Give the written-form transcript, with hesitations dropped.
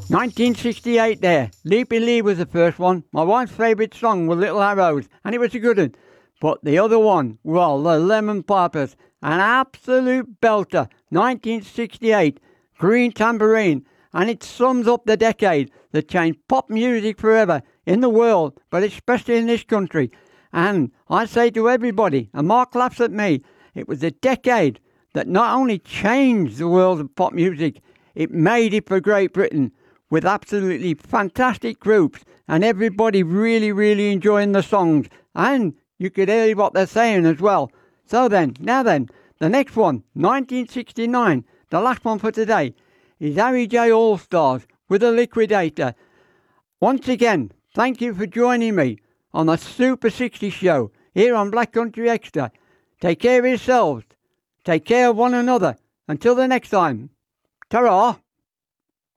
1968 there. Leapy Lee was the first one. My wife's favourite song was Little Arrows, and it was a good one. But the other one, well, the Lemon Poppers, an absolute belter. 1968, Green Tambourine, and it sums up the decade that changed pop music forever in the world, but especially in this country. And I say to everybody, and Mark laughs at me, it was a decade that not only changed the world of pop music, it made it for Great Britain, with absolutely fantastic groups and everybody really, really enjoying the songs. And you could hear what they're saying as well. So then, now then, the next one, 1969, the last one for today, is Harry J. All-Stars with The Liquidator. Once again, thank you for joining me on the Super 60 show here on Black Country Extra. Take care of yourselves. Take care of one another. Until the next time. Ta-ra!